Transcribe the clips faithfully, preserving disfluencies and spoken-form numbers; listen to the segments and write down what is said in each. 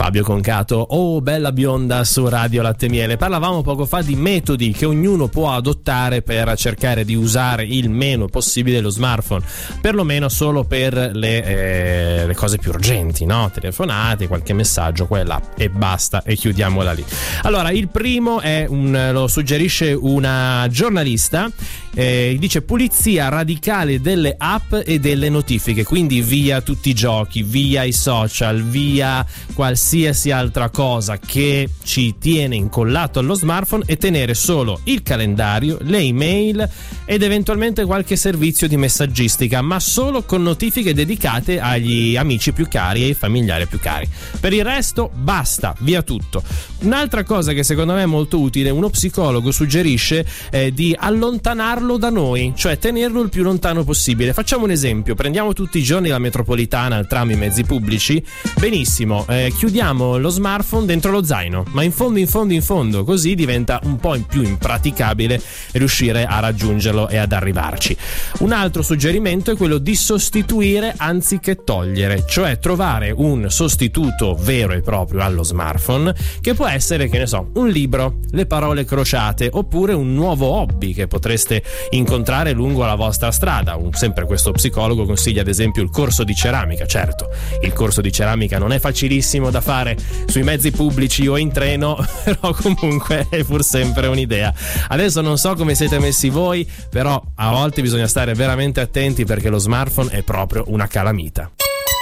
Fabio Concato. Oh, bella bionda su Radio Latte e Miele. Parlavamo poco fa di metodi che ognuno può adottare per cercare di usare il meno possibile lo smartphone, perlomeno solo per le, eh, le cose più urgenti, no? Telefonate, qualche messaggio, quella e basta, e chiudiamola lì. Allora, il primo è un, lo suggerisce una giornalista, eh, dice pulizia radicale delle app e delle notifiche, quindi via tutti i giochi, via i social, via qualsiasi altra cosa che ci tiene incollato allo smartphone, e tenere solo il calendario, le email ed eventualmente qualche servizio di messaggistica, ma solo con notifiche dedicate agli amici più cari e ai familiari più cari. Per il resto basta, via tutto. Un'altra cosa che secondo me è molto utile, uno psicologo suggerisce eh, di allontanarlo da noi, cioè tenerlo il più lontano possibile. Facciamo un esempio: prendiamo tutti i giorni la metropolitana, il tram, i mezzi pubblici, benissimo, eh, chiudiamo lo smartphone dentro lo zaino, ma in fondo in fondo in fondo, così diventa un po' in più impraticabile riuscire a raggiungerlo e ad arrivarci. Un altro suggerimento è quello di sostituire anziché togliere, cioè trovare un sostituto vero e proprio allo smartphone, che può essere, che ne so, un libro, le parole crociate, oppure un nuovo hobby che potreste incontrare lungo la vostra strada. Un, sempre questo psicologo consiglia ad esempio il corso di ceramica. Certo, il corso di ceramica non è facilissimo da fare sui mezzi pubblici o in treno, però comunque è pur sempre un'idea. Adesso non so come siete messi voi, però a volte bisogna stare veramente attenti, perché lo smartphone è proprio una calamita.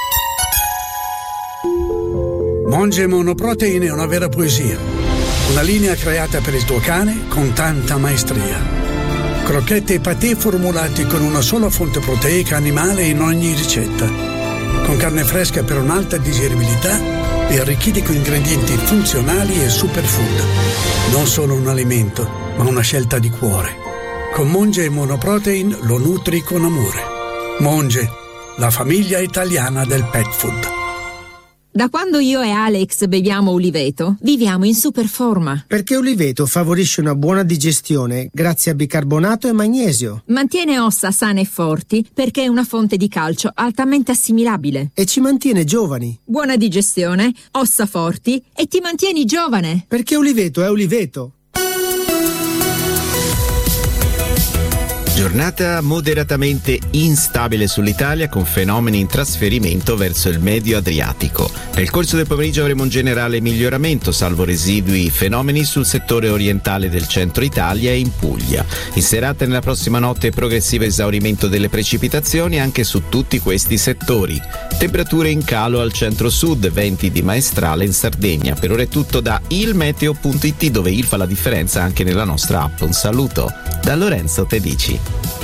Monge Monoprotein è una vera poesia, una linea creata per il tuo cane con tanta maestria. Crocchette e patè formulati con una sola fonte proteica animale in ogni ricetta, con carne fresca per un'alta digeribilità e arricchiti con ingredienti funzionali e superfood. Non solo un alimento, ma una scelta di cuore. Con Monge Monoprotein lo nutri con amore. Monge, la famiglia italiana del pet food. Da quando io e Alex beviamo Uliveto, viviamo in super forma. Perché Uliveto favorisce una buona digestione grazie a bicarbonato e magnesio. Mantiene ossa sane e forti perché è una fonte di calcio altamente assimilabile. E ci mantiene giovani. Buona digestione, ossa forti e ti mantieni giovane. Perché Uliveto è Uliveto. Giornata moderatamente instabile sull'Italia, con fenomeni in trasferimento verso il medio Adriatico. Nel corso del pomeriggio avremo un generale miglioramento, salvo residui fenomeni sul settore orientale del centro Italia e in Puglia. In serata e nella prossima notte progressivo esaurimento delle precipitazioni anche su tutti questi settori. Temperature in calo al centro-sud, venti di maestrale in Sardegna. Per ora è tutto da ilmeteo punto it, dove il fa la differenza anche nella nostra app. Un saluto da Lorenzo Tedici.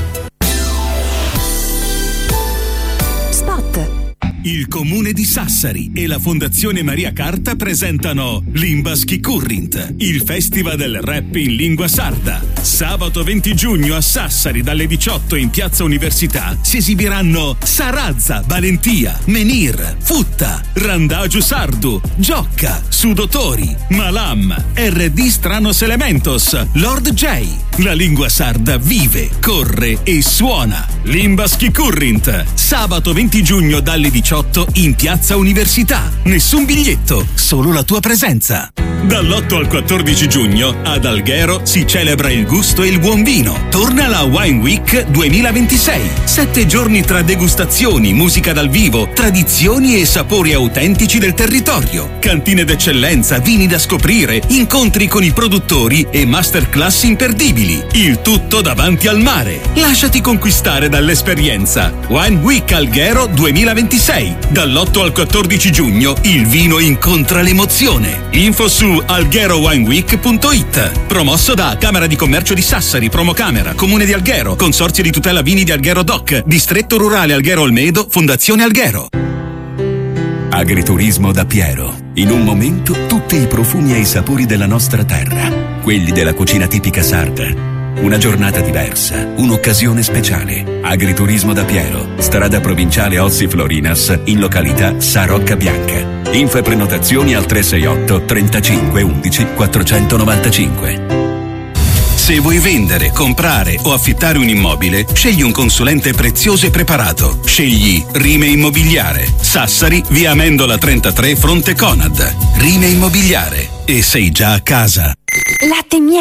Il Comune di Sassari e la Fondazione Maria Carta presentano Limbaschi Current, il festival del rap in lingua sarda. Sabato venti giugno a Sassari dalle diciotto in Piazza Università si esibiranno Sarazza, Valentia, Menir, Futta, Randagio Sardu, Giocca, Sudotori, Malam, R D Stranos Elementos, Lord J. La lingua sarda vive, corre e suona. Limbaschi Current, sabato venti giugno dalle diciotto in Piazza Università. Nessun biglietto, solo la tua presenza. Dall'otto al quattordici giugno ad Alghero si celebra il gusto e il buon vino. Torna la Wine Week duemilaventisei. Sette giorni tra degustazioni, musica dal vivo, tradizioni e sapori autentici del territorio. Cantine d'eccellenza, vini da scoprire, incontri con i produttori e masterclass imperdibili. Il tutto davanti al mare. Lasciati conquistare dall'esperienza. Wine Week Alghero duemilaventisei. Dall'otto al quattordici giugno il vino incontra l'emozione. Info su algherowineweek punto it. Promosso da Camera di Commercio di Sassari, Promocamera, Comune di Alghero, Consorzio di tutela vini di Alghero Doc, Distretto Rurale Alghero Olmedo, Fondazione Alghero. Agriturismo da Piero. In un momento tutti i profumi e i sapori della nostra terra, quelli della cucina tipica sarda. Una giornata diversa, un'occasione speciale. Agriturismo da Piero, strada provinciale Ozzi Florinas, in località Sarocca Bianca. Info e prenotazioni al tre sei otto trentacinque undici quattrocentonovantacinque. Se vuoi vendere, comprare o affittare un immobile, scegli un consulente prezioso e preparato. Scegli Rime Immobiliare. Sassari, via Amendola trentatré, fronte Conad. Rime Immobiliare. E sei già a casa. Latte miele.